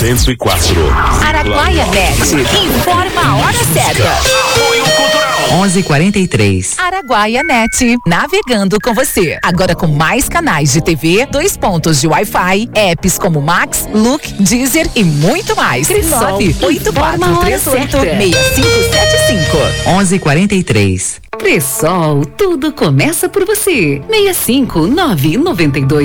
104. Araguaia Net informa a hora certa. Apoio Cultural. 11:43. Araguaia Net, navegando com você. Agora com mais canais de TV, 2 pontos de Wi-Fi, apps como Max, Look, Deezer e muito mais. 984386575. 11:43. Cressol, tudo começa por você. 65992